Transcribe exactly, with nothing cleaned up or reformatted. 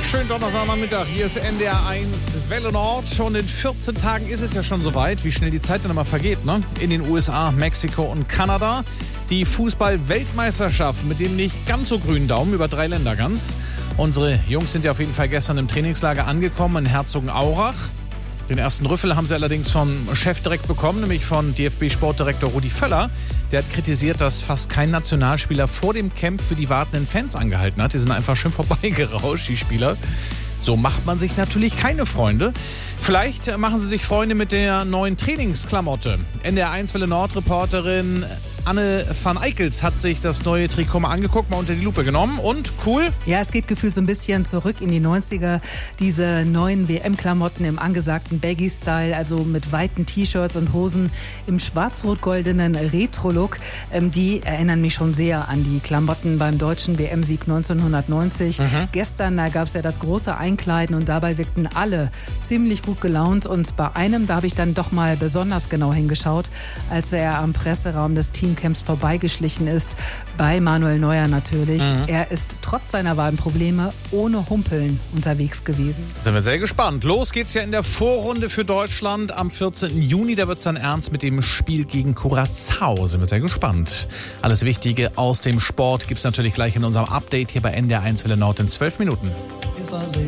Schönen Donnerstagnachmittag, hier ist N D R eins Welle Nord und in vierzehn Tagen ist es ja schon soweit, wie schnell die Zeit dann immer vergeht, ne? In den U S A, Mexiko und Kanada. Die Fußball-Weltmeisterschaft mit dem nicht ganz so grünen Daumen über drei Länder ganz. Unsere Jungs sind ja auf jeden Fall gestern im Trainingslager angekommen in Herzogenaurach. Den ersten Rüffel haben sie allerdings vom Chef direkt bekommen, nämlich von D F B-Sportdirektor Rudi Völler. Der hat kritisiert, dass fast kein Nationalspieler vor dem Camp für die wartenden Fans angehalten hat. Die sind einfach schön vorbeigerauscht, die Spieler. So macht man sich natürlich keine Freunde. Vielleicht machen sie sich Freunde mit der neuen Trainingsklamotte. N D R eins Welle Nord-Reporterin Anne van Eickels hat sich das neue Trikot mal angeguckt, mal unter die Lupe genommen und cool. Ja, es geht gefühlt so ein bisschen zurück in die neunziger. Diese neuen W M-Klamotten im angesagten Baggy-Style, also mit weiten T-Shirts und Hosen im schwarz-rot-goldenen Retro-Look. Ähm, die erinnern mich schon sehr an die Klamotten beim deutschen W M-Sieg neunzehnhundertneunzig. Mhm. Gestern, da gab es ja das große Einkleiden und dabei wirkten alle ziemlich gut gelaunt. Und bei einem, da habe ich dann doch mal besonders genau hingeschaut, als er am Presseraum des Teams Camps vorbeigeschlichen ist, bei Manuel Neuer natürlich. Mhm. Er ist trotz seiner Wadenprobleme ohne Humpeln unterwegs gewesen. Sind wir sehr gespannt. Los geht's ja in der Vorrunde für Deutschland am vierzehnten Juni. Da wird's dann ernst mit dem Spiel gegen Curaçao. Sind wir sehr gespannt. Alles Wichtige aus dem Sport gibt's natürlich gleich in unserem Update hier bei N D R eins Welle Nord in zwölf Minuten.